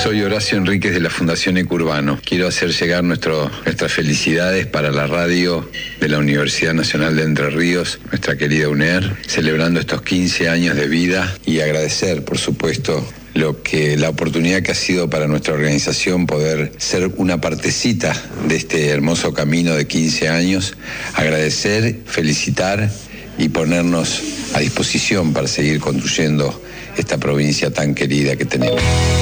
Soy Horacio Enríquez de la Fundación Ecurbano. Quiero hacer llegar nuestras felicidades para la radio de la Universidad Nacional de Entre Ríos, nuestra querida UNER, celebrando estos 15 años de vida y agradecer, por supuesto, la oportunidad que ha sido para nuestra organización poder ser una partecita de este hermoso camino de 15 años, agradecer, felicitar y ponernos a disposición para seguir construyendo esta provincia tan querida que tenemos.